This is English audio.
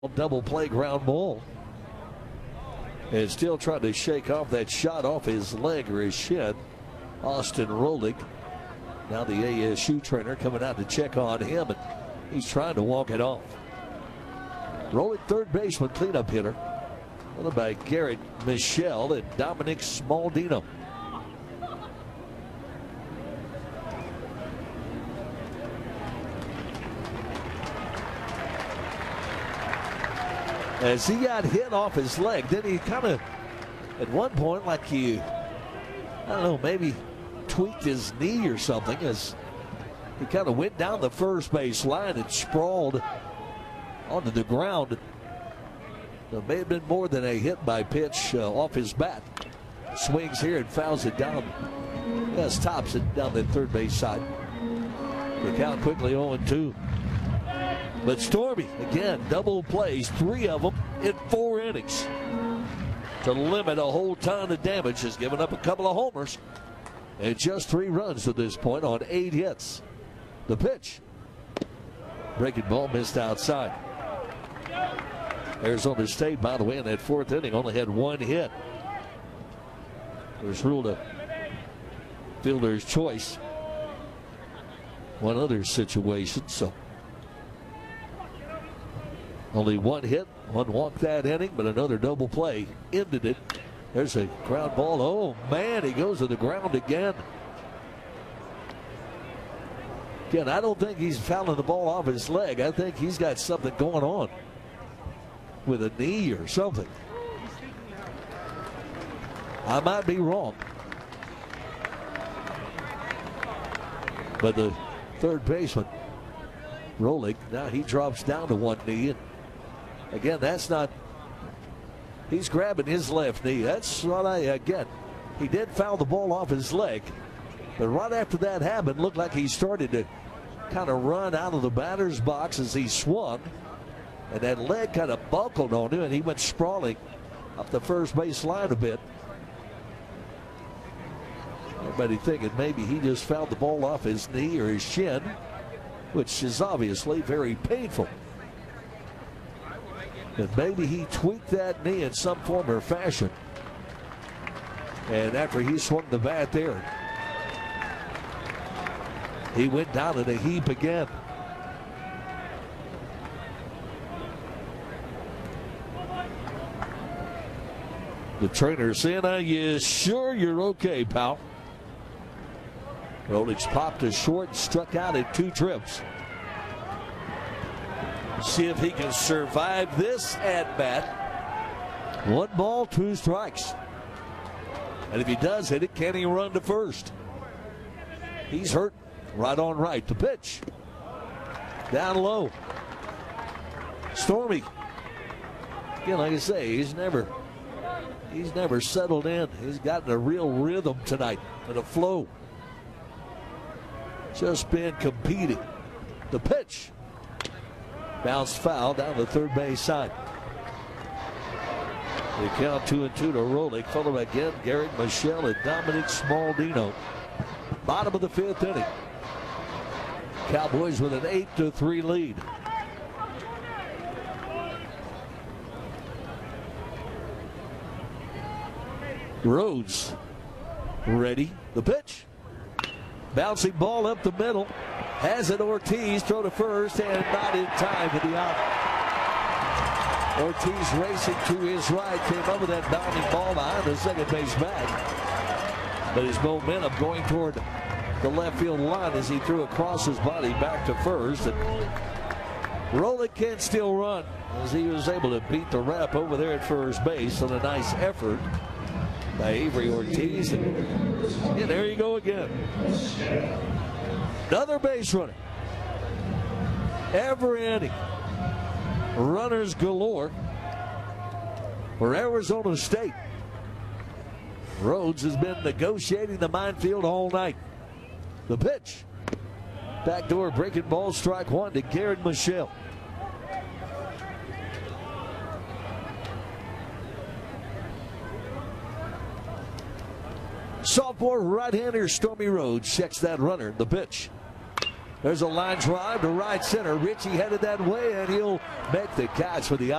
Double play ground ball. And still trying to shake off that shot off his leg or his shin. Austin Rolig. Now the ASU trainer coming out to check on him, and he's trying to walk it off. Rolig, third baseman, cleanup hitter. Followed by Garrett Michelle and Dominic Smaldino. As he got hit off his leg, then he kind of, at one point, like I don't know, maybe tweaked his knee or something as he kind of went down the first base line and sprawled onto the ground. It may have been more than a hit by pitch off his bat. Swings here and fouls it down. Yes, tops it down the third base side. The count quickly 0-2. But Stormy, again, double plays, 3 of them in 4 innings. To limit a whole ton of damage, has given up a couple of homers. And just 3 runs to this point on 8 hits. The pitch. Breaking ball missed outside. Arizona State, by the way, in that 4th inning only had 1 hit. It was ruled a fielder's choice. One other situation, so only 1 hit, 1 walk that inning, but another double play ended it. There's a ground ball. Oh, man, he goes to the ground again. Again, I don't think he's fouling the ball off his leg. I think he's got something going on with a knee or something. I might be wrong. But the third baseman, Rolig, now he drops down to 1 knee. And again, that's not, he's grabbing his left knee. That's what again, he did foul the ball off his leg. But right after that happened, looked like he started to kind of run out of the batter's box as he swung. And that leg kind of buckled on him, and he went sprawling up the first base line a bit. Everybody thinking maybe he just fouled the ball off his knee or his shin, which is obviously very painful. And maybe he tweaked that knee in some form or fashion. And after he swung the bat there, he went down in a heap again. The trainer saying, "Are you sure you're okay, pal?" Rolig's popped a short and struck out in 2 trips. See if he can survive this at bat. 1 ball, 2 strikes. And if he does hit it, can he run to first? He's hurt right on right. The pitch. Down low. Stormy. Again, like I say, he's never settled in. He's gotten a real rhythm tonight and a flow. Just been competing. The pitch. Bounced foul down the third base side. They count 2-2 to Rolig. Followed again, Garrett Michelle and Dominic Smaldino. Bottom of the 5th inning. Cowboys with an 8-3 lead. Rhodes ready. The pitch. Bouncing ball up the middle. Has it Ortiz. Throw to first and not in time for the out. Ortiz racing to his right. Came up with that bounding ball behind the second base back. But his momentum going toward the left field line as he threw across his body back to first. And Rolig can still run as he was able to beat the rep over there at first base on a nice effort by Avery Ortiz. And there you go again. Another base runner. Every inning. Runners galore for Arizona State. Rhodes has been negotiating the minefield all night. The pitch. Backdoor breaking ball, strike 1 to Garrett Michelle. Sophomore right-hander Stormy Rhodes checks that runner. The pitch. There's a line drive to right center. Ritchie headed that way, and he'll make the catch for the